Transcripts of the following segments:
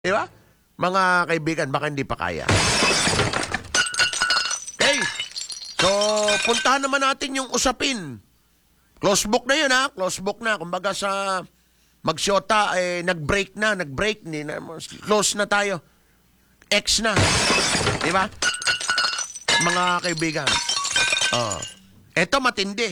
Di ba? Mga kaibigan, baka hindi pa kaya. Okay. So, puntahan naman natin yung usapin. Close book na yun, ha? Close book na. Kumbaga sa magsyota, nag-break na. Close na tayo. X na. Di ba? Mga kaibigan. Eto matindi.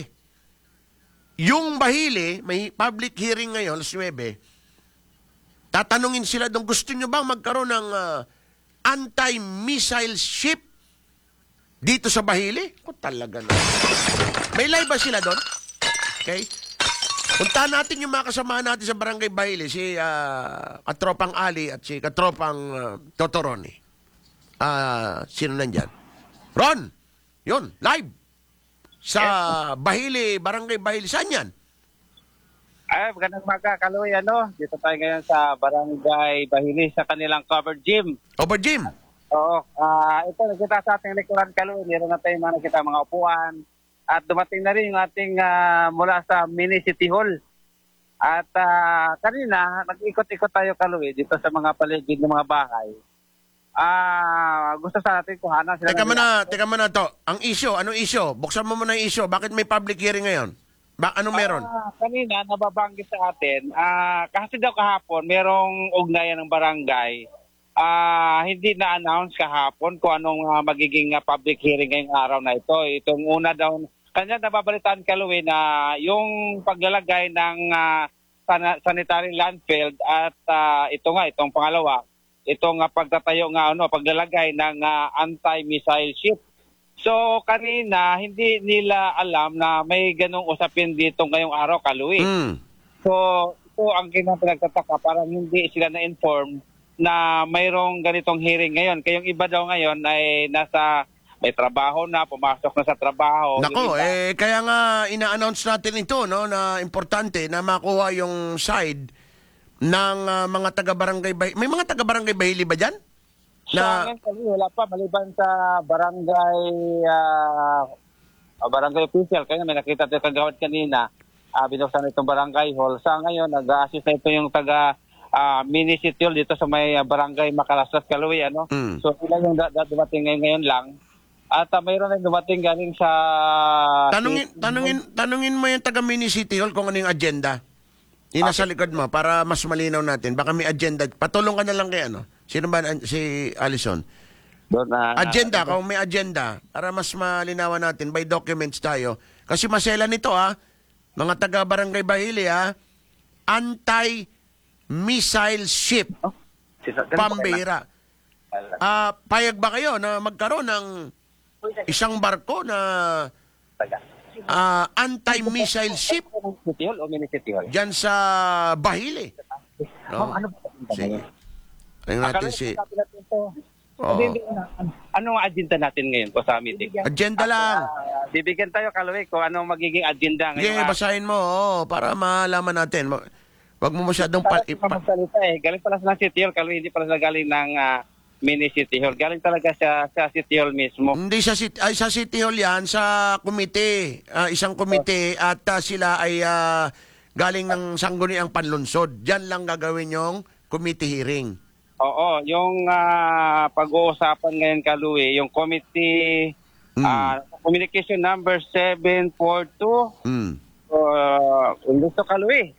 Yung Bahili, may public hearing ngayon, alas 9. Tatanungin sila doon, gusto nyo bang magkaroon ng anti-missile ship dito sa Bahili? O talaga na. May live ba sila doon? Okay. Puntahan natin yung mga kasamahan natin sa Barangay Bahili, si Katropang Ali at si Katropang Totoroni. Sino nandyan? Ron! Yun, live. Sa Bahili, Barangay Bahili. Saan yan? Magandang umaga, Kaloy. Dito tayo ngayon sa Barangay Bahili sa kanilang covered gym. Over gym? Oo. Ito, nakita sa ating likuran, Kaloy. Meron na tayong nakita mga upuan. At dumating na rin yung ating mula sa mini city hall. At kanina, nag-ikot-ikot tayo, Kaloy, dito sa mga paligid ng mga bahay. Gusto sa natin kuhanan sila. Teka muna to. Ang issue, anong issue? Buksan mo muna yung issue. Bakit may public hearing ngayon? Anong meron? Kanina, nababanggit sa atin, kasi daw kahapon, merong ugnayan ng barangay, hindi na-announce kahapon kung anong magiging public hearing ngayong araw na ito. Itong una daw, kanya nababalitaan, Kaluwi, na yung paglalagay ng sanitary landfill at itong pangalawa, itong pagtatayo paglalagay ng anti-missile ship. So, kanina, hindi nila alam na may ganong usapin dito ngayong araw, Kaluwi. So, ito ang pinagtataka, parang hindi sila na-inform na mayroong ganitong hearing ngayon. Kayong iba daw ngayon ay may trabaho na, pumasok na sa trabaho. Nako, kaya nga ina-announce natin ito, no, na importante na makuha yung side ng mga taga-barangay Bahili. May mga taga-barangay Bahili ba dyan? Sa wala pa, maliban sa barangay official. Kaya may nakita tayo kagawad kanina, binuksan itong barangay hall. Sa ngayon, nag-assist na ito yung mini city hall dito sa may barangay Makalaslas, Kaluwi. So sila yung dumating ngayon lang. At mayroon na dumating galing sa... Tanungin mo yung taga-mini city hall kung ano yung agenda. Nasa likod mo para mas malinaw natin. Baka may agenda. Patulong ka na lang kay Sino ba si Alison? Agenda, kung may agenda, para mas malinawan natin, by documents tayo. Kasi masela nito, mga taga-barangay Bahili, anti-missile ship. Pambira. Payag ba kayo na magkaroon ng isang barko na anti-missile ship dyan sa Bahili? No? Sige. Tingnan natin si... Anong agenda natin ngayon po sa meeting? Agenda lang. Bibigyan tayo, Kaluwi, kung anong magiging agenda ngayon. Sige, basahin mo, para malaman natin. Wag mo masyadong... Galing pala sa City Hall, Kaluwi, hindi pala galing ng mini City Hall. Galing talaga sa City Hall mismo. Hindi sa City Hall yan, sa komite. Isang komite at sila ay galing ng Sangguniang Panlunsod. Diyan lang gagawin yung committee hearing. Oo, yung pag-uusapan ngayon, Kaluwi, yung committee, communication number 742. Gusto, Kaluwi.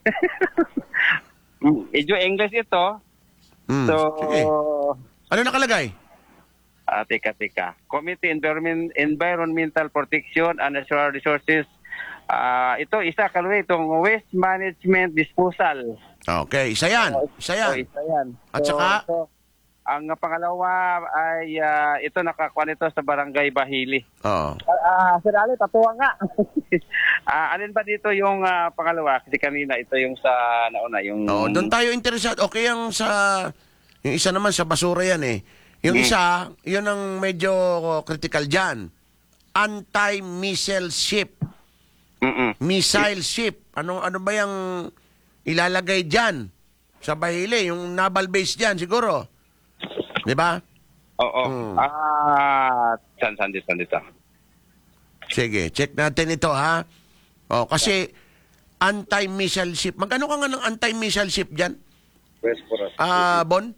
Medyo English ito. So, sige. Ano nakalagay? Teka. Committee Environmental Protection and Natural Resources. Ito, isa, Kaluwi, itong Waste Management Disposal. Okay, isa yan. Isa yan. At saka? Ang pangalawa ay ito nakakuha nito sa Barangay Bahili. Oo. Sir Ali, tatuwa nga. Alin ba dito yung pangalawa? Kasi kanina ito yung sa nauna. Doon tayo interesado. Okay, yung isa naman sa basura yan eh. Yung isa, yun ang medyo critical dyan. Anti-missile ship. Missile ship. Ano ba yung ilalagay dyan sa Bahili? Yung naval base dyan siguro. Di ba? Oo. Saan dito? Sige, check natin ito, ha? Kasi anti-missile ship. Magkano ka nga ng anti-missile ship dyan? Bon?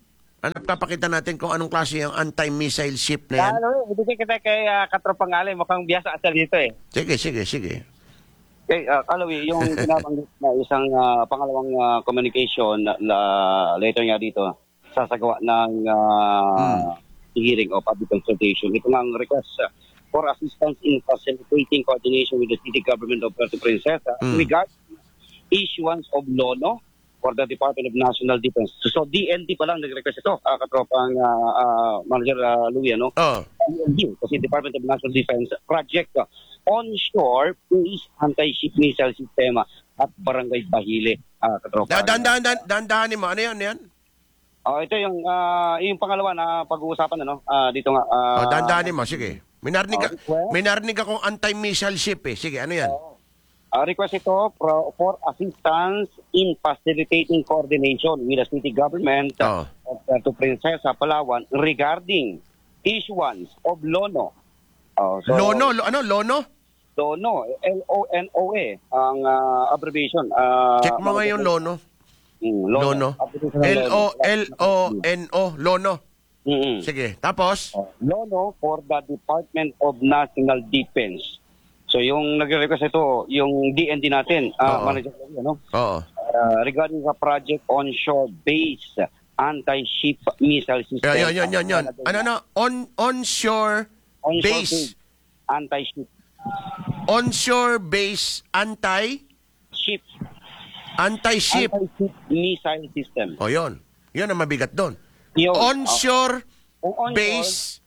Ano, papakita natin kung anong klase yung anti-missile ship na yan. Ibigay kita kay Katropang Ali. Mukhang biyasa sa dito eh. Sige. Okay, Kalawi, yung pinabanggit na isang pangalawang communication na later nga dito, sasagawa ng hearing o public consultation. Ito nga ang request for assistance in facilitating coordination with the city government of Puerto Princesa regarding issuance of lono for the Department of National Defense. So DND pa lang nag-request ito, katropang Manager Louie, ano? DND, kasi Department of National Defense project onshore base anti-ship missile sistema at Barangay Bahile, katropa. Dandahanin mo. Ano yan? Ito yung pangalawa na pag-uusapan, ano? Dito nga. Dandahanin mo, sige. May narinig akong anti-missile ship eh. Sige, ano yan? Request ito for assistance in facilitating coordination with the city government of Puerto Princesa, Palawan regarding issuance of lono. Lono? Lono, L-O-N-O-A, ang abbreviation. Check mo nga yung lono. Lono. L-O-N-O, lono. Sige, tapos? Lono for the Department of National Defense. So yung nagre-request ito, yung DND natin, Manager, ano? Oo. Regarding sa project onshore base anti-ship missile system. Yan. Onshore base. Anti-ship. Onshore base Ship. anti-ship. Anti-ship missile system. Yun. Yun ang mabigat doon. Yun. Onshore Onshore base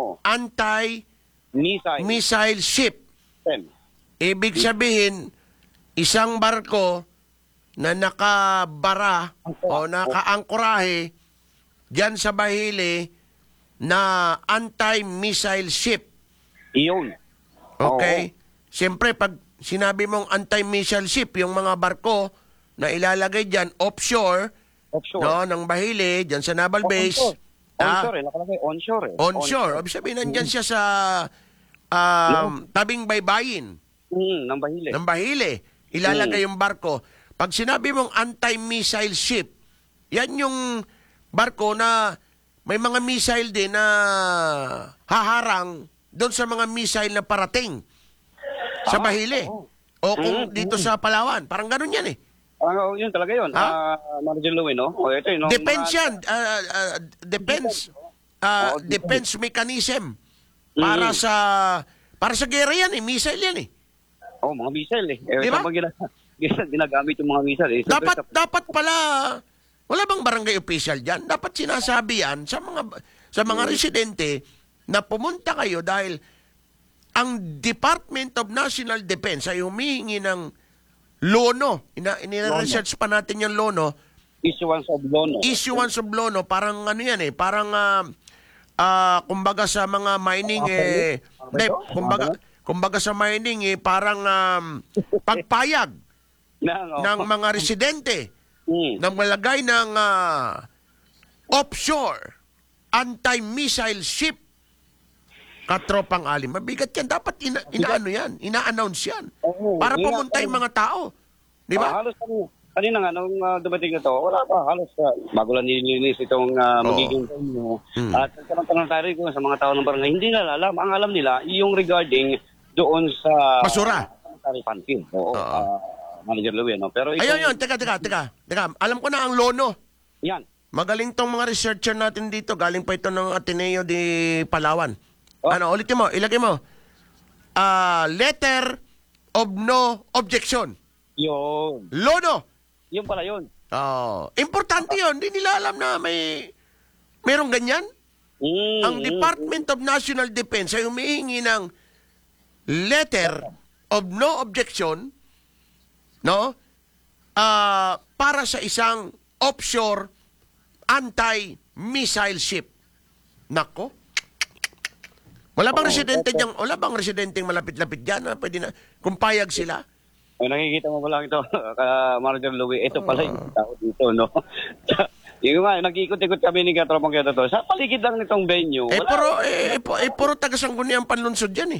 missile anti-missile ship. system. Ibig sabihin, isang barko na nakabara o nakaangkorahe dyan sa Bahile na anti-missile ship. Iyon. Okay? Siyempre, pag sinabi mong anti-missile ship, yung mga barko na ilalagay dyan offshore, no, ng Bahile, dyan sa naval base. Onshore, nakalagay onshore. Onshore. Ibig sabihin, nandyan siya sa tabing baybayin. Ng Bahile. Ilalagay yung barko. Pag sinabi mong anti-missile ship, yan yung barko na may mga missile din na haharang doon sa mga missile na parating sa Bahile. O kung dito sa Palawan. Parang ganun yan eh. Yun talaga yun. Manager Louie, no? Ito yun. Depends yan. Defense mechanism. Para sa gera yan eh. Missile yan eh. Mga missile eh. Diba? Ginagamit yung mga missile eh. Dapat pala, wala bang barangay official dyan? Dapat sinasabi yan sa mga residente na pumunta kayo dahil ang Department of National Defense ay humihingi ng lono. Ina-research pa natin yung lono. Issuance of lono. Parang ano yan eh. Parang kumbaga sa mga mining kumbaga sa mining parang pagpayag ng mga residente na malagay ng offshore anti-missile ship. Katropang alim. Mabigat yan. Dapat ina-announce yan. Para pumunta yung mga tao. Di ba? Halos kanina nga, nung dumating na to, wala pa. Halos bago lang nilinis itong magiging venue. At tanong tayo rin sa mga tao ng barangay, hindi nila alam. Ang alam nila, yung regarding doon sa basura. Tarifan field. Manager Louie, no? Pero ayun. Teka. Alam ko na ang lono. Yan. Magaling tong mga researcher natin dito. Galing pa ito ng Ateneo de Palawan. Ulitin mo. Ilagay mo. Letter of no objection. Yun. Lono. Yun pala yun. Importante yun. Hindi nila alam na mayroong ganyan. Ang Department of National Defense ay humihingi ng letter of no objection, no? Para sa isang offshore anti-missile ship. Nako. Wala bang residenteng malapit-lapit diyan na pwede na kung payag sila? Nakikita mo ba lang ito, Manager Louie, ito pala yung tao dito, no? Yung nga, nag-ikot-ikot kami ni Katropang Kaya to. Sa paligid lang nitong venue. Puro taga-Sangguniang panlunsod yan eh.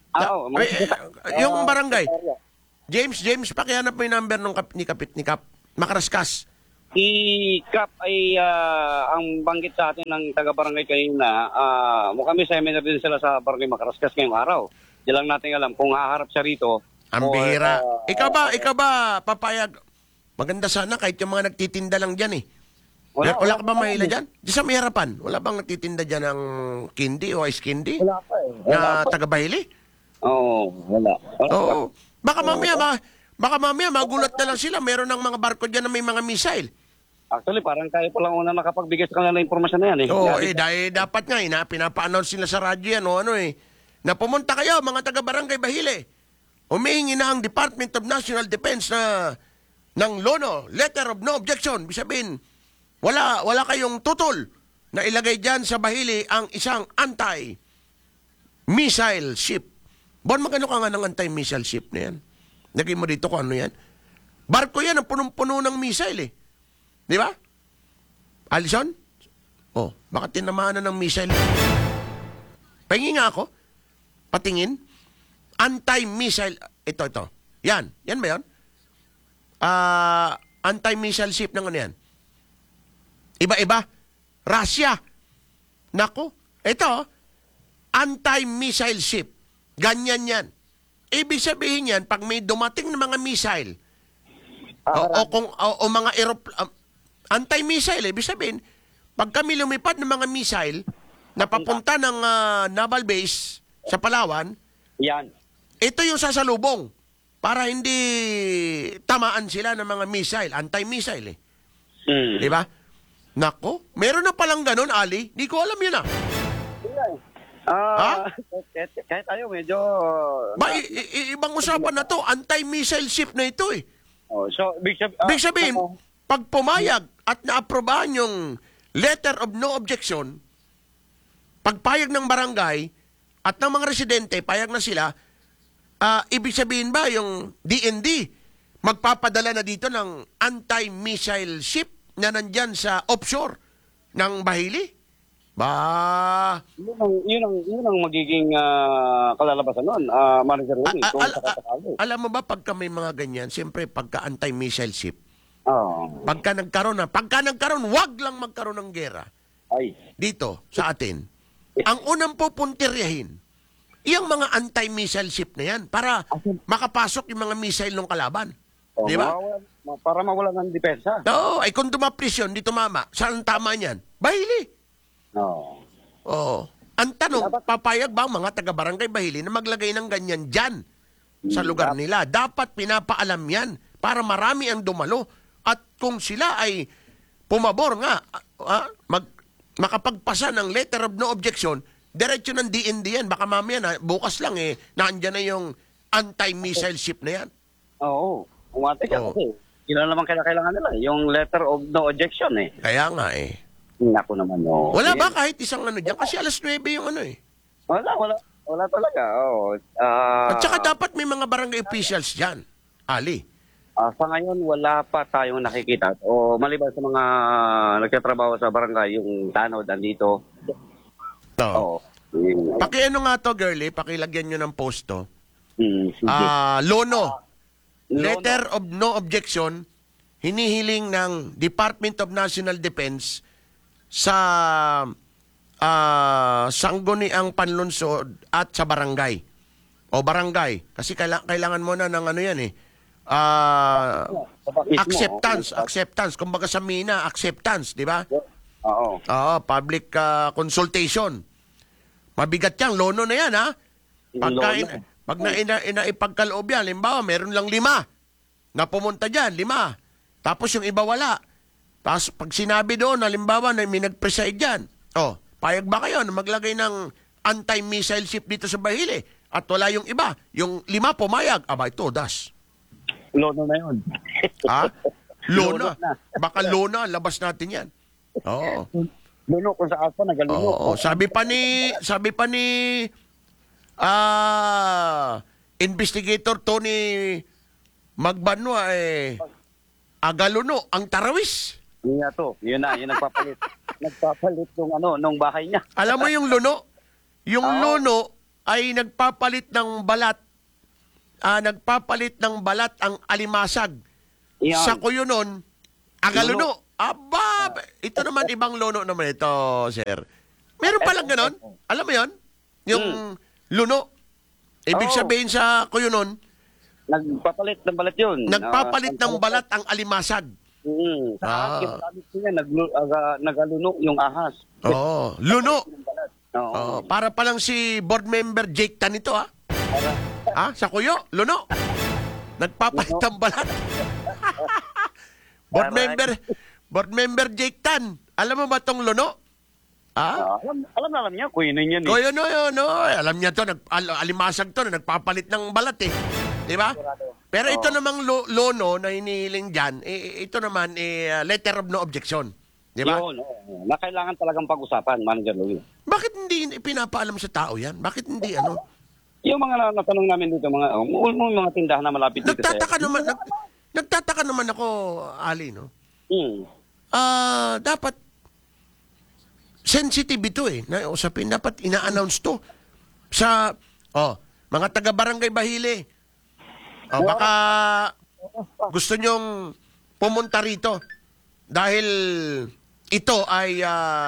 Yung barangay. James, pakihanap mo yung number ni Kap. Makaraskas. Si Kap ay ang banggit sa atin ng taga-barangay kanina, mukhang may seminar din sila sa Barangay Makaraskas ngayong araw. Di lang natin alam kung haharap siya rito. Ang or, bihira. Ikaw ba, papayag? Maganda sana kahit yung mga nagtitinda lang dyan eh. Wala ka ba mahila dyan? Di sa may harapan, wala bang nagtitinda dyan ng candy o ice candy? Wala pa eh. Na taga-Bahili? Oo, wala. Oo. Baka mamaya magulat na lang sila. Meron ng mga barko dyan na may mga missile. Actually, parang tayo po lang una nakapagbigay sa kanila ng impormasyon na yan eh. Oo, dahil dapat nga pinapa-announce sila sa radyo yan o ano eh. Na pumunta kayo, mga taga-Barangay Bahili. Humihingi na ang Department of National Defense ng LONO, Letter of No Objection. Ibig sabihin, wala kayong tutol na ilagay dyan sa Bahili ang isang anti-missile ship. Bon, magano ka nga ng anti-missile ship na yan? Lagay mo dito kung ano yan. Barko yan, ang punong-puno ng missile eh. Di ba? Alison? Oh, baka tinamaan na ng missile. Pahingi nga ako. Patingin. Anti-missile. Ito. Yan. Yan ba yan? Anti-missile ship ng ano yan? Iba-iba. Russia. Nako. Ito. Anti-missile ship. Ganyan yan. Ibig sabihin yan, pag may dumating na mga missile, o mga anti-missile, ibig sabihin, pag kami lumipad ng mga missile na papunta ng naval base sa Palawan, Yan. ito yung sasalubong para hindi tamaan sila ng mga missile, anti-missile eh. Di ba? Nako, meron na palang ganun, Ali. Di ko alam yun ah. Kahit tayo medyo... Ibang usapan na to, anti-missile ship na ito eh. So, big sabihin, pag pumayag at naaprobahan yung letter of no objection, pagpayag ng barangay at ng mga residente, payag na sila, ibig sabihin ba yung DND magpapadala na dito ng anti-missile ship na nandyan sa offshore ng Bahili? Ba... Yun ang magiging kalalabasan nun, Manager Willie. Alam mo ba, pagka may mga ganyan, siyempre pagka anti-missile ship, Oh. pagka nagkaroon, wag lang magkaroon ng gera Ay. dito sa atin. Ang unang pupuntiryahin, iyang mga anti-missile ship na yan para makapasok yung mga missile ng kalaban. Di ba? Para mawalan ng depensa. Oo, ay kung dumaplis yun, di tumama. Saan ang tama niyan? Bahili. Oo. Oo. Ang tanong, papayag ba ang mga taga-barangay Bahili na maglagay ng ganyan dyan sa lugar nila? Dapat pinapaalam yan para marami ang dumalo. At kung sila ay pumabor nga, makapagpasa ng letter of no objection, diretso ng DND yan. Baka mamaya bukas lang naandyan na yung anti-missile ship na yan. Oo. Umate ka kasi. Yun naman kailangan nila. Yung letter of no objection eh. Kaya nga Naku naman no. Wala ba kahit isang ano dyan? Kasi alas 9 yung ano Wala talaga. Oo. At saka dapat may mga barangay officials dyan. Ali. Sa ngayon, wala pa tayong nakikita. O maliban sa mga nagtatrabaho sa barangay, yung tanod andito. Oo. Pakiano nga to, girlie, pakilagyan nyo ng post to. Sige. Lono. Letter of no objection, hinihiling ng Department of National Defense sa sangguniang panlunsod at sa barangay. O barangay. Kasi kailangan mo na ng ano yan acceptance. Kumbaga sa Mina, acceptance, di ba? Oo. Public consultation. Mabigat yan, lono na yan, ha? Pag naipagkaloob yan, limbawa, meron lang 5 na pumunta dyan, 5. Tapos yung iba wala. Tapos pag sinabi doon, halimbawa, na may nag-preside dyan, payag ba kayo na maglagay ng anti-missile ship dito sa Bahili? At wala yung iba. Yung 5 pumayag, ito, das. Lono na yun. Ha? Lona. Baka lona, labas natin yan. Oo. Luno kung saan pa nagaluno. Oo. Sabi pa ni investigator Tony Magbanwa agaluno ang tarawis. Yun nga to. Yun nagpapalit. Nagpapalit nung bahay niya. Alam mo yung luno? Yung luno ay nagpapalit ng balat. Nagpapalit ng balat ang alimasag. Yan. Sa kuyo nun, agaluno. Aba, ito naman ibang luno naman ito, sir. Meron palang ganon? Alam mo yon? Yung luno. Ibig Oo. sabihin sa kuyunon, Nagpapalit ng balat yun. nagpapalit ng balat ang alimasag. Sa Ah. akin, sabi ko niya, nagalunok yung ahas. Oo, luno. Oo. Oo, para palang si board member Jake Tan ito, ha? Sa kuyo, luno. Nagpapalit ng balat. board member Jake Tan. Alam mo ba tong luno? Alam niya, kuinin yan eh. Kuyo, no. Alam niya to, alimasag to, na nagpapalit ng balat eh. Di ba? Pero ito namang lono na hinihiling dyan, ito naman, letter of no objection. Di ba? Yun, na kailangan talagang pag-usapan, Manager Louie. Bakit hindi pinapaalam sa tao yan? Bakit hindi ano? Yung mga natanong namin dito, mga tindahan na malapit dito Nagtataka naman ako, Ali, no? Hmm. Dapat sensitive ito eh. Na usapin, dapat ina-announce to sa mga taga-barangay Bahili. Baka gusto nyong pumunta rito dahil ito ay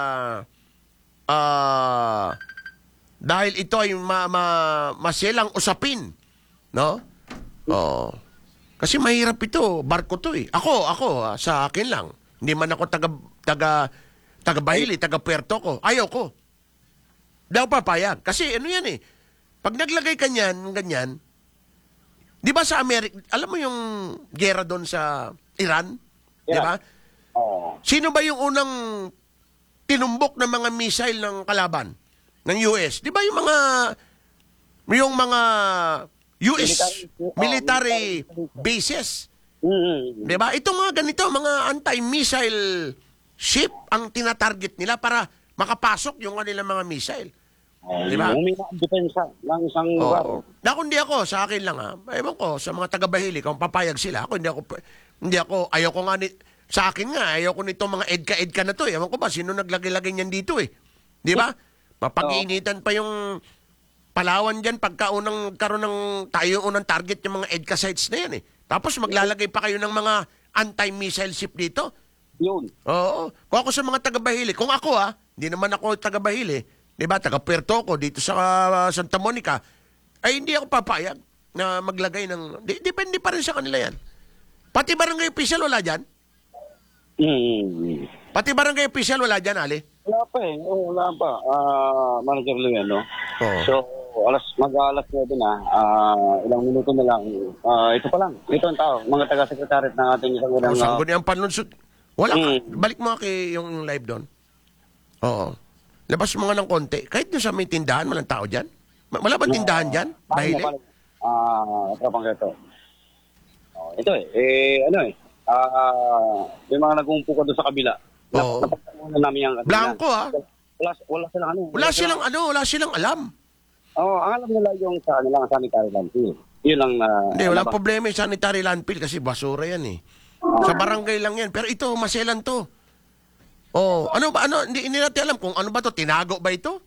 masilang usapin, no? Kasi mahirap ito, barko to eh. Ako sa akin lang. Hindi man ako taga Bahili, taga Puerto ko. Ayaw ko. Daw papayag. Kasi ano yan eh. Pag naglagay ka niyan, ganyan, di ba sa Amerika, alam mo yung gera doon sa Iran? Di ba? Sino ba yung unang tinumbok ng mga missile ng kalaban ng US? Di ba yung mga US military bases? Di ba? Itong mga ganito, mga anti-missile ship ang tinatarget nila para makapasok yung kanilang mga missile. Di ba? May depensa ng isang lugar. Kundi ako, sa akin lang ewan ko, sa mga taga-Bahili, kung papayag sila, ayaw ko nga sa akin nga, ayaw ko nitong mga edka-edka na to. Ewan ko ba, sino naglagay-lagay niyan dito eh. Di ba? Mapag-iinitan pa yung Palawan dyan pagka karoon ng tayo yung unang target yung mga EDCA sites na yan eh. Tapos maglalagay pa kayo ng mga anti-missile ship dito. Yun. Oo. Kung ako sa mga taga-Bahili, kung ako hindi naman ako taga-Bahili, di ba, taga-Puerto ko dito sa Santa Monica, ay hindi ako papayag na maglagay ng... Depende pa rin sa kanila yan. Pati barangay official wala dyan? Pati barangay official wala dyan, Ali? Wala pa eh. Wala pa. Manager Louie, no? Oo. So, mag-alas 9 na. Ilang minuto na lang. Ito pa lang. Ito ang tao. Mga taga-secretariat ng ating isang unang... Sangguniang panlunsod. Wala ka. Balik mo kay yung live doon. Oo. Labas mo nga ng konti. Kahit doon sa may tindahan, walang tao dyan. Wala ba tindahan dyan? Bahili? Kapang ito. Ito yung mga nag-uumpo ka doon sa kabila. Oo. Napagkakunan namin yung... Blanco Wala silang Wala silang alam. Ang alam nila yung sa sanitary landfill. Yun lang na... Hindi, walang problema yung sanitary landfill kasi basura yan eh. Sa barangay lang yan. Pero ito, maselan to. Hindi natin alam kung ano ba to, tinago ba ito?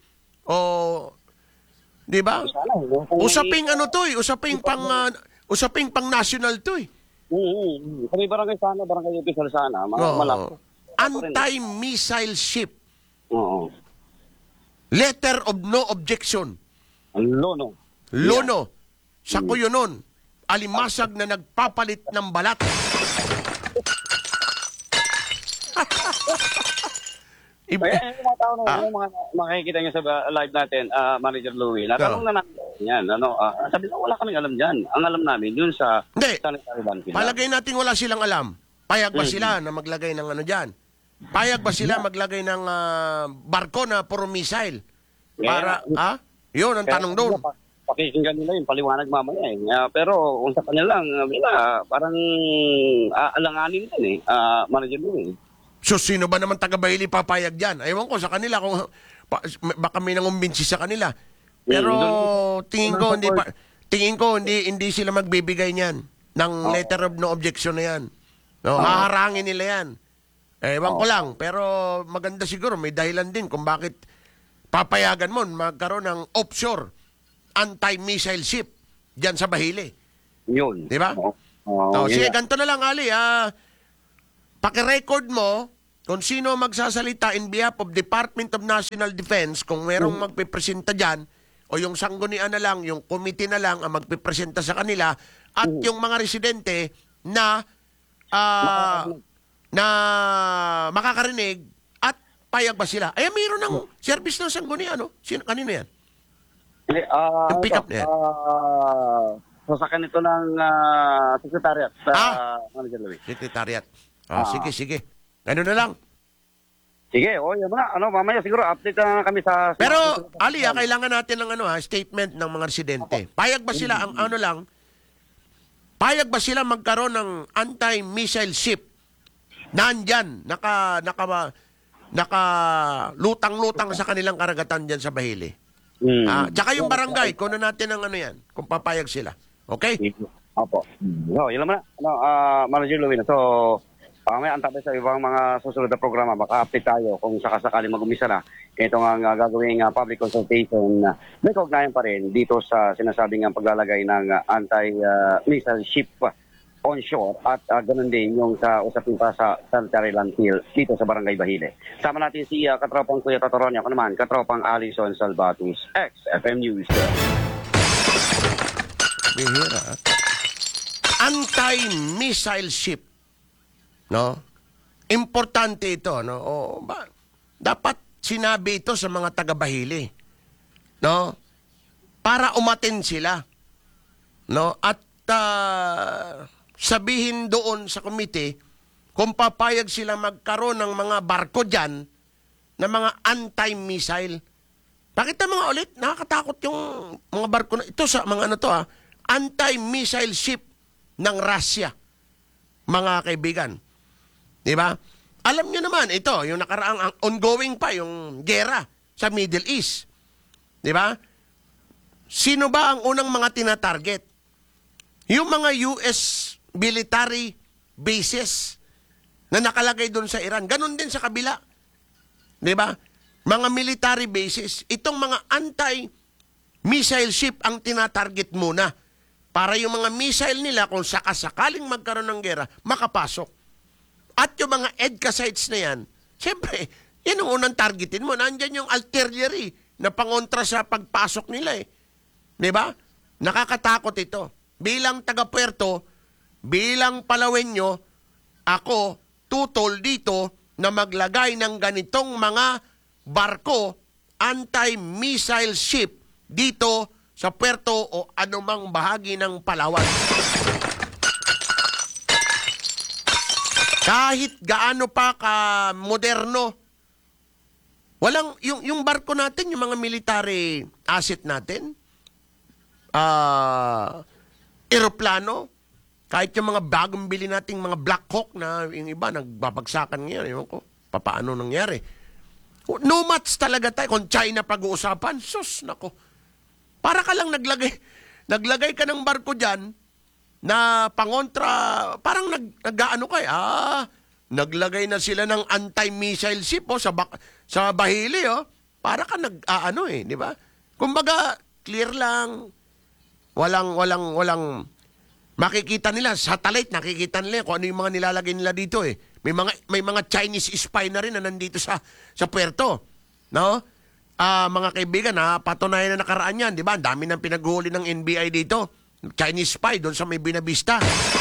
Di ba? Usaping usaping pang national to eh. Kami barangay sana, barangay official sana. Malapit. Anti-missile ship. Oo. Letter of no objection. Lono. Sa kuyunon, alimasag na nagpapalit ng balat. Yung mga tao yung mga makikita nyo sa live natin, Manager Louie, natanong na natin yan. Sabi na wala kaming alam dyan. Ang alam namin, yun sa sanitary landfill. Palagay natin wala silang alam. Payag ba sila na maglagay ng ano dyan? Payag ba sila maglagay ng barko na puro missile? Para, yun ang tanong doon. Pakikinggan nila yung paliwanag mamaya eh. Pero kung sa kanya lang, parang alanganin din eh, Manager Louie. So, sino ba naman taga-Bahili papayag dyan? Ewan ko sa kanila kung baka may nangumbinsi sa kanila. Pero tingin ko hindi sila magbibigay niyan ng letter of no objection na yan. No, haharangin nila yan. Ewan ko lang, pero maganda siguro may dahilan din kung bakit papayagan mo magkaroon ng offshore anti-missile ship dyan sa Bahili. Yun. Di ba? Sige, ganito na lang, Ali. Paki-record mo kung sino magsasalita in behalf of Department of National Defense, kung merong magpipresenta dyan, o yung sanggunian na lang, yung committee na lang ang magpipresenta sa kanila, at yung mga residente na makakarinig at payag ba sila? Ay, mayroon ng service ng sanggunian, no? Kanino yan? Yung pick-up na yan? Sasakan ito ng secretariat. Manager Louie. Secretariat. Sige. Ano na lang? Sige, yun na. Mamaya siguro update na kami sa... Pero, Ali, kailangan natin ng statement ng mga residente. Payag ba sila, payag ba sila magkaroon ng anti-missile ship? Nandyan, lutang-lutang sa kanilang karagatan dyan sa Bahili. Tsaka yung barangay, kuno natin ng yan, kung papayag sila. Okay? Opo. So, yun naman na. Manager Louie. So, may antabay sa ibang mga susunod na programa, maka-update tayo kung sakasakali mag-umisa na itong ang gagawing public consultation. May kaugnayan pa rin dito sa sinasabing paglalagay ng anti-missile ship onshore at ganun din yung sa usapin pa sa sanitary landfill dito sa Barangay Bahile. Sama natin si katropang Kuya Totoronia, ako naman, katropang Alison Salvatus, ex-FM News. Bihira. Anti-missile ship. No? Importante ito, no? Dapat sinabi ito sa mga taga-Bahili. No? Para umatin sila. No? At sabihin doon sa committee kung papayag sila magkaroon ng mga barko diyan na mga anti-missile. Pakita mga ulit, nakakatakot yung mga barko na ito sa mga anti-missile ship ng Russia. Mga kaibigan. Diba? Alam nyo naman, ito, yung nakaraang ongoing pa, yung gera sa Middle East. Diba? Sino ba ang unang mga tinatarget? Yung mga US military bases na nakalagay doon sa Iran. Ganon din sa kabila. Diba? Mga military bases. Itong mga anti-missile ship ang tinatarget muna. Para yung mga missile nila, kung sakasakaling magkaroon ng gera, makapasok. At yung mga EDCA sites na yan, siyempre, yan ang unang targetin mo. Nandyan yung artillery na pangontra sa pagpasok nila eh. Diba? Nakakatakot ito. Bilang taga-Puerto, bilang Palawenyo, ako tutol dito na maglagay ng ganitong mga barko, anti-missile ship dito sa Puerto o anumang bahagi ng Palawan. Kahit gaano pa ka-moderno, walang, yung barko natin, yung mga military asset natin, eroplano, kahit yung mga bagong bili nating mga Black Hawk na yung iba nagbabagsakan ngayon, ewan ko, papaano nangyari. No match talaga tayo. Kung China pag-uusapan, sus, nako. Para ka lang naglagay ka ng barko dyan, na pangontra, parang naglagay na sila ng anti-missile ship sa Bahili, para ka di ba? Kumbaga, clear lang, walang makikita nila, satellite, nakikita nila kung ano yung mga nilalagay nila dito eh. May mga Chinese spy na rin na nandito sa Puerto, no? Mga kaibigan, patunayan na nakaraan yan, di ba? Ang dami ng pinaghuli ng NBI dito. Chinese spy doon sa may Binabista.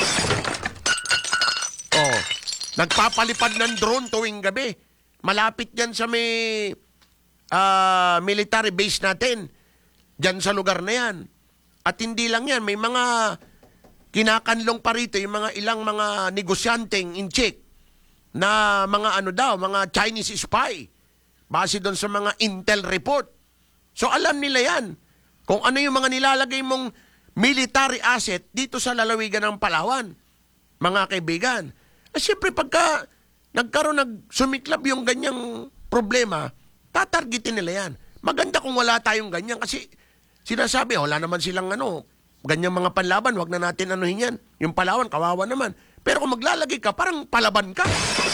Nagpapalipad ng drone tuwing gabi. Malapit yan sa may military base natin. Diyan sa lugar na yan. At hindi lang yan, may mga kinakanlong pa rito, yung mga ilang mga negosyanteng in check na mga mga Chinese spy. Base doon sa mga intel report. So alam nila yan. Kung ano yung mga nilalagay mong military asset dito sa lalawigan ng Palawan, mga kaibigan. Siyempre, pagka sumiklab yung ganyang problema, tatargetin nila yan. Maganda kung wala tayong ganyan kasi sinasabi, wala naman silang ganyang mga panlaban, wag na natin anuhin yan. Yung Palawan, kawawa naman. Pero kung maglalagay ka, parang palaban ka.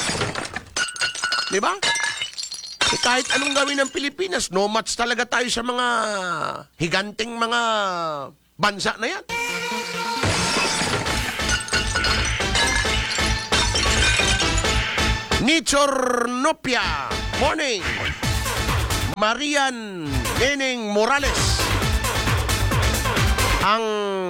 Di ba? Kahit anong gawin ng Pilipinas, no match talaga tayo sa mga higanteng mga bansa na yan. Nichornopia, morning. Marian Neneng Morales, ang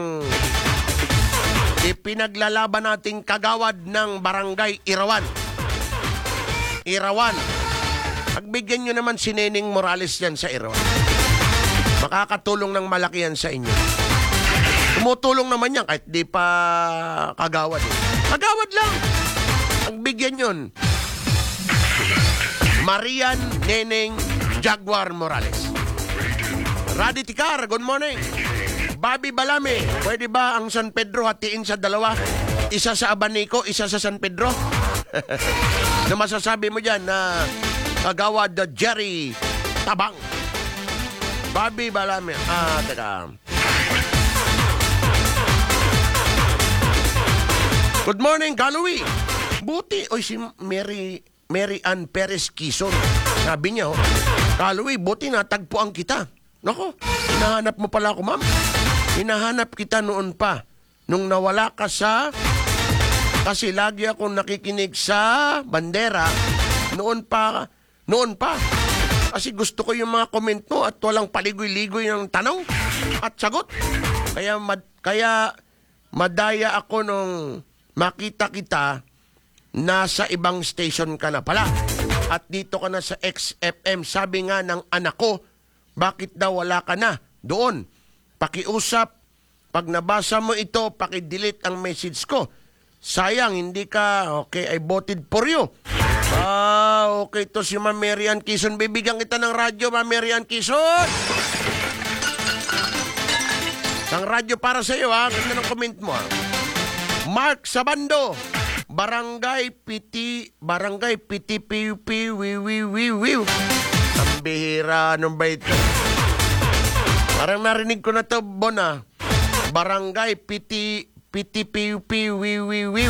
ipinaglalaban nating kagawad ng Barangay Irawan. Irawan. Pagbigyan nyo naman si Neneng Morales yan sa Irawan. Makakatulong ng malaki yan sa inyo. Tumutulong naman yan kahit di pa kagawad. Kagawad lang. Pagbigyan yun. Marian Neneng Jaguar Morales. Radi Tikar, good morning. Bobby Balame, pwede ba ang San Pedro hatiin sa dalawa? Isa sa Abanico, isa sa San Pedro? Na masasabi mo dyan na kagawad Jerry Tabang. Bobby Balame. Teka. Good morning, Galoy. Buti, si Mary Ann Perez Quezon. Sabi niya, Galoy, buti natagpuan kita. Nako, hinahanap mo pala ako, ma'am. Hinahanap kita noon pa. Nung nawala ka kasi lagi akong nakikinig sa bandera, noon pa. Kasi gusto ko yung mga comment mo at walang paligoy-ligoy ng tanong at sagot. Kaya madaya ako nung makita kita, nasa ibang station ka na pala. At dito ka na sa XFM. Sabi nga ng anak ko, bakit daw wala ka na doon? Pakiusap, pag nabasa mo ito, pakidelete ang message ko. Sayang, hindi ka, okay, I voted for you. Okay, ito si Ma'am Mary Ann Quezon. Bibigyan kita ng radyo, Ma'am Mary Ann Quezon. Ang radyo para sa iyo, ha? Ganda ng comment mo, ha? Mark Sabando, Barangay Piti, wiw. Ang bihira, anong ba ito? Parang narinig ko na to, Bona. Barangay Piti, wiw.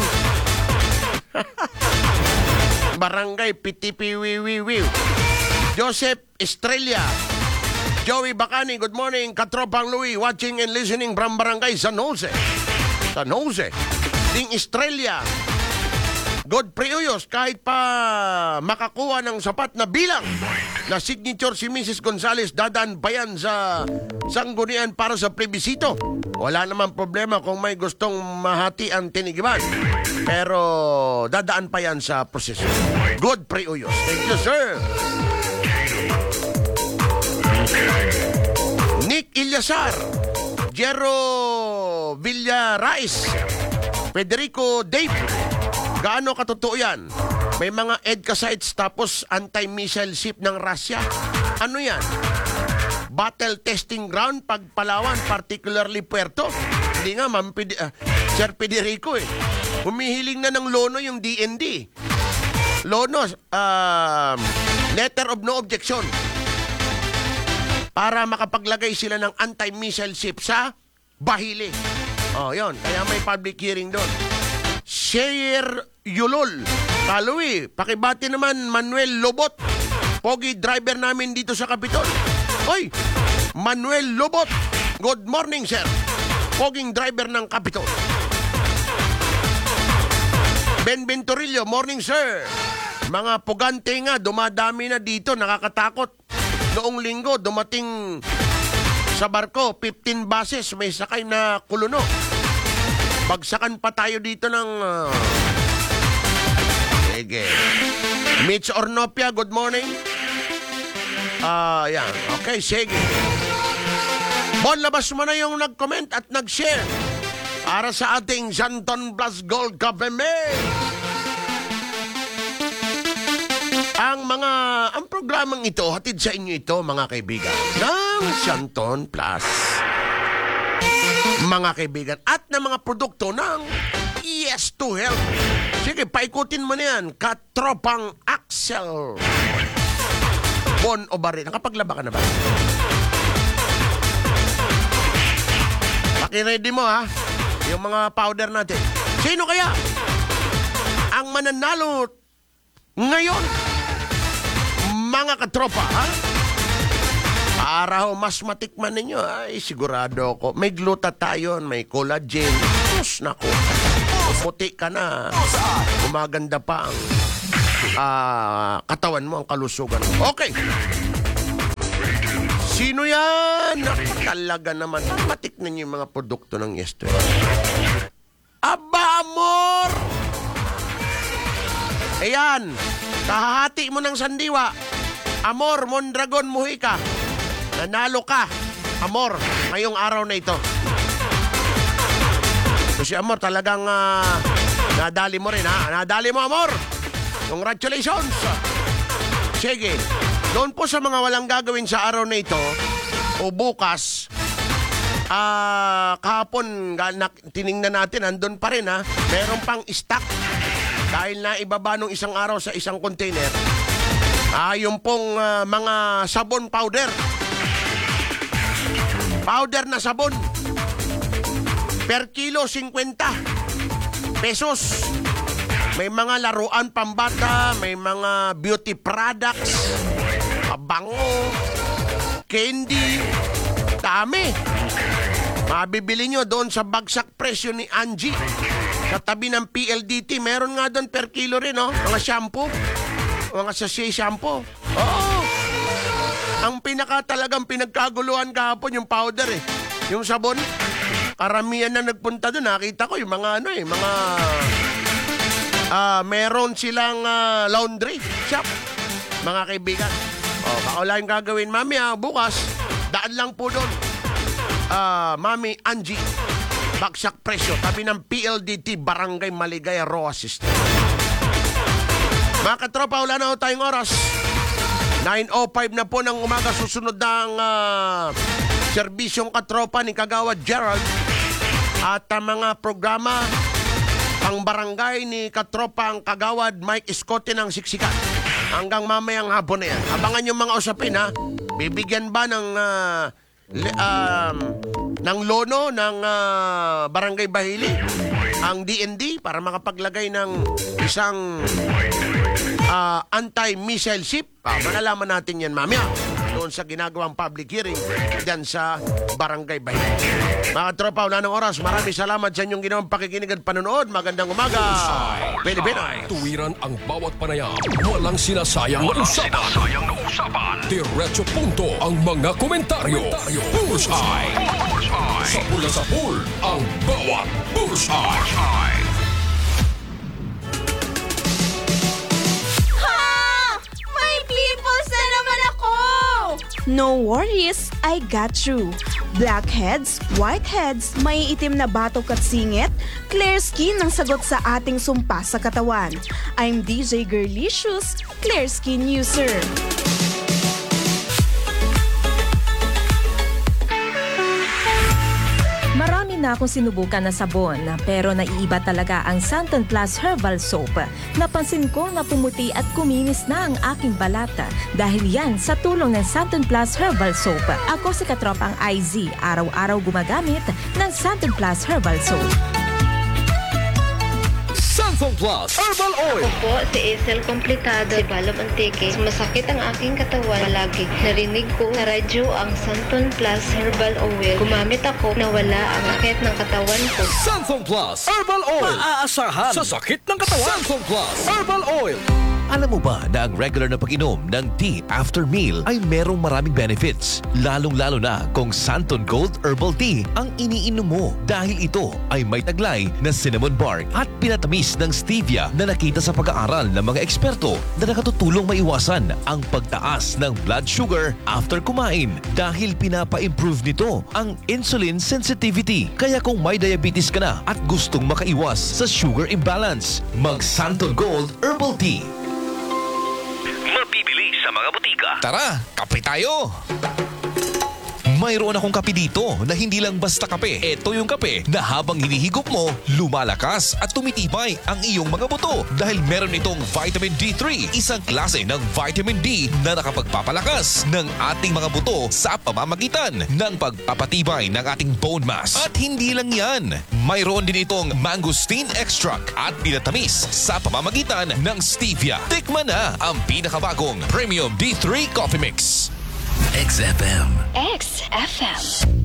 Barangay Piti, wiw. Joseph Estrella, Joey Bacani, good morning. Katropang Louie, watching and listening from Barangay San Jose. Ding Estrella, Godfrey Uyos, kahit pa makakuha ng sapat na bilang na signature si Mrs. Gonzales, dadaan pa yan sa sanggunian para sa plebisito. Wala naman problema kung may gustong mahati ang tinigiban. Pero dadaan pa yan sa proseso. Godfrey Uyos. Thank you, sir. Nick Ilyasar, Jero Villarais, Federico Dave, gaano katotoo yan? May mga EDCA sites tapos anti-missile ship ng Russia. Ano yan? Battle testing ground pag Palawan, particularly Puerto. Hindi nga, Sir Federico humihiling na ng lono yung DND. Lono, letter of no objection. Para makapaglagay sila ng anti-missile ship sa Bahili. Yun. Kaya may public hearing doon. Share Yulol. Kaloy, pakibati naman Manuel Lobot. Pogi driver namin dito sa Capitol. Hoy, Manuel Lobot. Good morning, sir. Poging driver ng Capitol. Ben Venturillo, morning, sir. Mga pugante nga, dumadami na dito, nakakatakot. Noong linggo, dumating sa barko, 15 buses, may sakay na kuluno. Bagsakan pa tayo dito ng... Sige. Mitch Ornopia, good morning. Yan. Okay, sige. Bon, labas mo na yung nag-comment at nag-share para sa ating Santon Plus Gold Government. Ang programang ito, hatid sa inyo ito, mga kaibigan, ng Santon Plus. Mga kaibigan, at ng mga produkto ng Yes to Health. Sige, paikutin mo na yan. Katropang Axel Bon Obarin. Nakapaglaba ka na ba? Pakiready mo, ha? Yung mga powder natin. Sino kaya ang mananalo ngayon? Mga katropa, ha? Para mas matikman ninyo, ay sigurado ko. May glutathione, may collagen. Nako. Puti ka na. Gumaganda pa ang katawan mo, ang kalusugan mo. Okay. Sino yan? Naku, talaga naman. Matiknan niyo yung mga produkto ng Yesto. Aba, amor! Ayan. Kahahati mo ng sandiwa. Amor, Mondragon, Mujica. Nanalo ka. Amor, ngayong araw na ito. So si Amor talagang nadali mo rin, ha? Nadali mo, Amor. Congratulations. Sige. Doon po sa mga walang gagawin sa araw na ito o bukas, kahapon tiningnan natin, andun pa rin, ha? Meron pang stock dahil na ibaba nung isang araw sa isang container. Yung pong mga sabon powder. Powder na sabon. Per kilo, 50 pesos. May mga laruan pambata, may mga beauty products, bango, candy, dami. Mabibili nyo doon sa bagsak presyo ni Angie. Sa tabi ng PLDT, meron nga doon per kilo rin, no? Mga shampoo, mga sachet shampoo. Oo. Ang talagang pinagkaguluhan kahapon yung powder, eh. Yung sabon. Karamihan na nagpunta doon, nakita ko yung mga meron silang laundry shop, mga kaibigan. Wala yung gagawin, Mami, bukas, daan lang po doon. Mami Angie, bagsak presyo, tabi ng PLDT, Barangay Maligaya, Roa System. Mga katropa, wala na ho tayong oras. 9:05 na po ng umaga, susunod na ang serbisyong katropa ni Kagawad Gerald at mga programa pang barangay ni katropang Kagawad Mike Escote ng Siksikan. Hanggang mamayang hapon na yan. Abangan yung mga usapin, ha? Bibigyan ba ng lono ng Barangay Bahili ang DND para makapaglagay ng isang anti-missile ship? Malalaman natin yan mamaya doon sa ginagawang public hearing dyan sa Barangay Bahili. Mga tropa, wala ng oras. Maraming salamat sa inyong ginawang pakikinig at panonood. Magandang umaga, Pilipinas. Tuwiran ang bawat panayam. Walang sinasayang na usapan. Diretso punto ang mga komentaryo. Bullseye. Sa pula sa pool, ang bawat bullseye. No worries, I got you. Blackheads, whiteheads, may itim na batok at singit, clear skin ang sagot sa ating sumpa sa katawan. I'm DJ Girlicious, clear skin user. Marami na akong sinubukan na sabon, pero naiiba talaga ang Santon Plus Herbal Soap. Napansin ko na pumuti at kuminis na ang aking balata dahil yan sa tulong ng Santon Plus Herbal Soap. Ako si katropang IZ, araw-araw gumagamit ng Santon Plus Herbal Soap. Santon Plus Herbal Oil. Ako po si Isel Complicado, si Balab Antique. Masakit ang aking katawan palagi. Narinig ko sa radyo ang Santon Plus Herbal Oil. Gumamit ako, nawala ang sakit ng katawan ko. Santon Plus Herbal Oil. Maaasahan sa sakit ng katawan. Santon Plus Herbal Oil. Alam mo ba na ang regular na pag-inom ng tea after meal ay merong maraming benefits? Lalong-lalo na kung Santon Gold Herbal Tea ang iniinom mo dahil ito ay may taglay na cinnamon bark at pinatamis ng stevia na nakita sa pag-aaral ng mga eksperto na nakatutulong maiwasan ang pagtaas ng blood sugar after kumain dahil pinapa-improve nito ang insulin sensitivity. Kaya kung may diabetes ka na at gustong makaiwas sa sugar imbalance, mag-Santon Gold Herbal Tea. Mabibili sa mga butika. Tara, kape tayo! Mayroon akong kape dito na hindi lang basta kape. Ito yung kape na habang hinihigop mo, lumalakas at tumitibay ang iyong mga buto dahil meron itong vitamin D3, isang klase ng vitamin D na nakapagpapalakas ng ating mga buto sa pamamagitan ng pagpapatibay ng ating bone mass. At hindi lang yan, mayroon din itong mangosteen extract at pinatamis sa pamamagitan ng stevia. Tikman na ang pinakabagong Premium D3 Coffee Mix. XFM. XFM.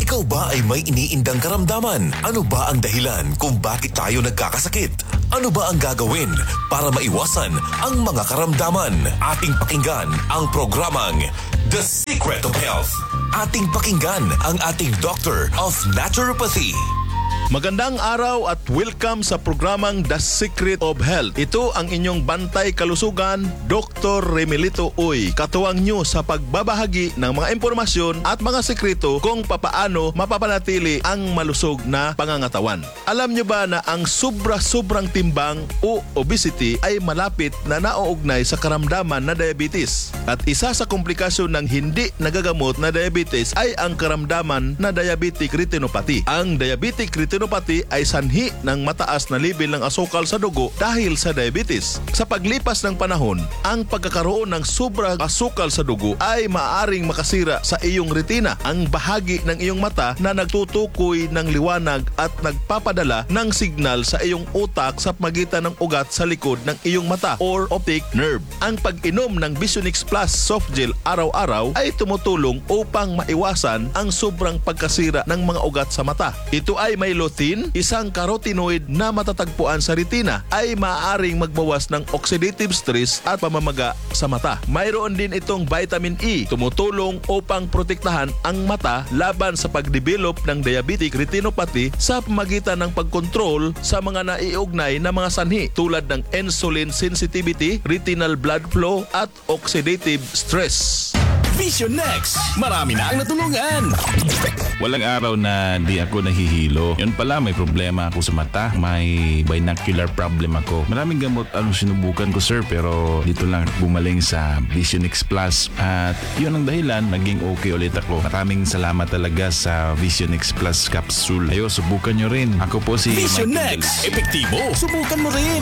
Ikaw ba ay may iniindang karamdaman? Ano ba ang dahilan kung bakit tayo nagkakasakit? Ano ba ang gagawin para maiwasan ang mga karamdaman? Ating pakinggan ang programang The Secret of Health. Ating pakinggan ang ating Doctor of Naturopathy. Magandang araw at welcome sa programang The Secret of Health. Ito ang inyong bantay kalusugan, Dr. Remelito Uy. Katuwang nyo sa pagbabahagi ng mga impormasyon at mga sekreto kung papaano mapapanatili ang malusog na pangangatawan. Alam nyo ba na ang sobrang timbang o obesity ay malapit na nauugnay sa karamdaman na diabetes? At isa sa komplikasyon ng hindi nagagamot na diabetes ay ang karamdaman na diabetic retinopathy. Ang diabetic retinopathy ay sanhi ng mataas na level ng asukal sa dugo dahil sa diabetes. Sa paglipas ng panahon, ang pagkakaroon ng sobrang asukal sa dugo ay maaaring makasira sa iyong retina, ang bahagi ng iyong mata na nagtutukoy ng liwanag at nagpapadala ng signal sa iyong utak sa pagitan ng ugat sa likod ng iyong mata or optic nerve. Ang pag-inom ng Visionix Plus soft gel araw-araw ay tumutulong upang maiwasan ang sobrang pagkasira ng mga ugat sa mata. Ito ay may lutein, isang carotenoid na matatagpuan sa retina, ay maaaring magbawas ng oxidative stress at pamamaga sa mata. Mayroon din itong vitamin E, tumutulong upang protektahan ang mata laban sa pagdevelop ng diabetic retinopathy sa pamagitan ng pagkontrol sa mga naiugnay na mga sanhi tulad ng insulin sensitivity, retinal blood flow at oxidative stress. Vision Next! Marami na ang natulungan! Walang araw na di ako nahihilo. Yun pala, may problema ako sa mata. May binocular problem ako. Maraming gamot ang sinubukan ko, sir, pero dito lang bumaling sa Vision Next Plus. At yun ang dahilan, naging okay ulit ako. Maraming salamat talaga sa Vision Next Plus capsule. Ayo, subukan nyo rin. Ako po si Vision Michael Next! Galaz. Epektibo! Subukan mo rin!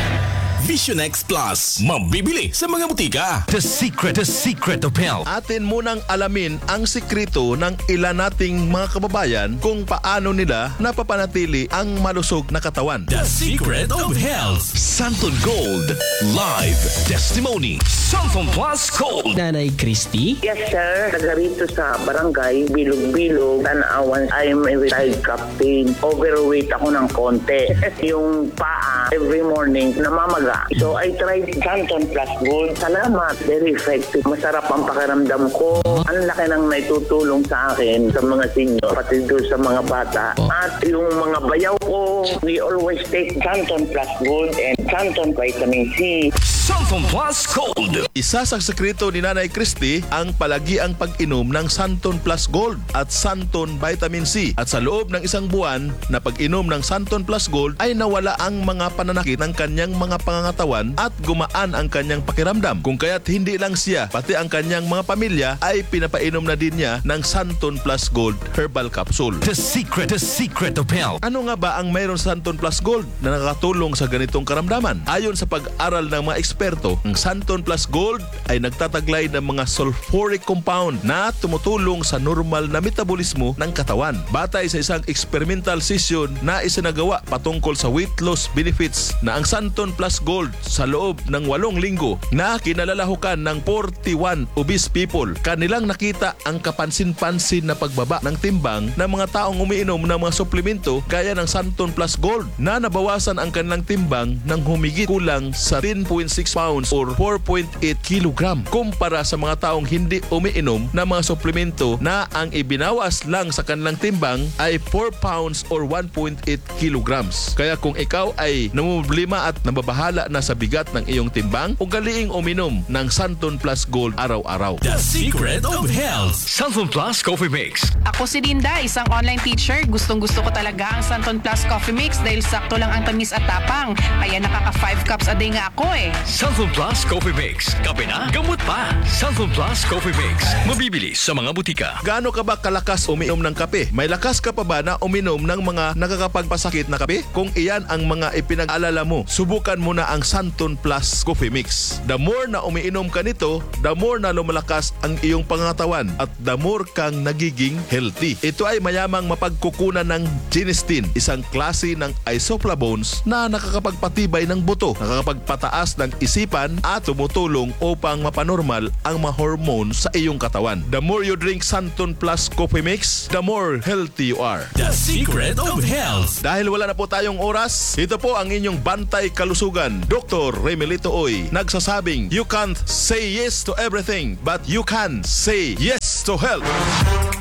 Vision X Plus. Mabibili sa mga butika. The Secret of Health. Atin munang alamin ang sikreto ng ilan nating mga kababayan kung paano nila napapanatili ang malusog na katawan. The Secret of Health. Santon Gold Live Testimony. Santon Plus Gold. Nanay Christy? Yes, sir. Taga rito sa barangay, Bilog-Bilog, Tanawan. I'm a retired captain. Overweight ako ng konti. Yung paa, every morning, namamaga. So, I tried Santon Plus Gold. Salamat. Very effective. Masarap ang pakiramdam ko. Ang laki ng naitutulong sa akin sa mga senior, pati doon sa mga bata. At yung mga bayaw ko, we always take Santon Plus Gold and Santon Vitamin C. Santon Plus Gold. Isa sa sekreto ni Nanay Christy ang palagiang pag-inom ng Santon Plus Gold at Santon Vitamin C. At sa loob ng isang buwan na pag-inom ng Santon Plus Gold ay nawala ang mga pananakit ng kanyang mga pangangatawan at gumaan ang kanyang pakiramdam. Kung kaya't hindi lang siya, pati ang kanyang mga pamilya ay pinapainom na din niya ng Santon Plus Gold Herbal Capsule. The Secret of Health. Ano nga ba ang mayroon sa Santon Plus Gold na nakakatulong sa ganitong karamdaman? Ayon sa pag-aral ng mga eksperto, ang Santon Plus Gold ay nagtataglay ng mga sulfuric compound na tumutulong sa normal na metabolismo ng katawan. Batay sa isang experimental session na isinagawa patungkol sa weight loss benefits na ang Santon Plus Gold sa loob ng 8 linggo na kinalalahukan ng 41 obese people, kanilang nakita ang kapansin-pansin na pagbaba ng timbang ng mga taong umiinom ng mga suplemento gaya ng Santon Plus Gold na nabawasan ang kanilang timbang ng humigit kulang sa 10.6 pounds or 4.8 kilogram kumpara sa mga taong hindi umiinom ng mga suplemento na ang ibinawas lang sa kanilang timbang ay 4 pounds or 1.8 kilograms. Kaya kung ikaw ay namumblema at nababahala na sa bigat ng iyong timbang, ugaliing uminom ng Santon Plus Gold araw-araw. The Secret of Health. Santon Plus Coffee Mix. Ako si Linda, isang online teacher. Gustong-gusto ko talaga ang Santon Plus Coffee Mix dahil sakto lang ang tamis at tapang. Kaya nakaka 5 cups a day nga ako eh. Santon Plus Coffee Mix. Kape na, gamot pa. Santon Plus Coffee Mix. Mabibili sa mga butika. Gaano ka ba kalakas uminom ng kape? May lakas ka pa ba na uminom ng mga nakakapagpasakit na kape? Kung iyan ang mga ipinag-alala mo, subukan mo na ang Santon Plus Coffee Mix. The more na umiinom ka nito, the more na lumalakas ang iyong pangangatawan at the more kang nagiging healthy. Ito ay mayamang mapagkukunan ng genistein, isang klase ng isoflavones na nakakapagpatibay ng buto, nakakapagpataas ng isipan at tumutulong upang mapanormal ang mga hormone sa iyong katawan. The more you drink Santon Plus Coffee Mix, the more healthy you are. The Secret of Health. Dahil wala na po tayong oras, ito po ang inyong bantay kalusugan, Dr. Remelito Uy, nagsasabing, you can't say yes to everything, but you can say yes to health.